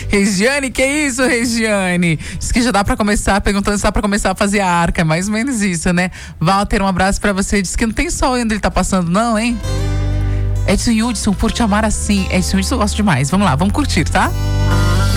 Regiane, que isso, Regiane? Diz que já dá pra começar, perguntando se dá pra começar a fazer a arca. É mais ou menos isso, né? Walter, um abraço pra você. Diz que não tem sol onde ele tá passando, não, hein? Edson Hudson, por te amar assim. Edson Hudson eu gosto demais. Vamos lá, vamos curtir, tá?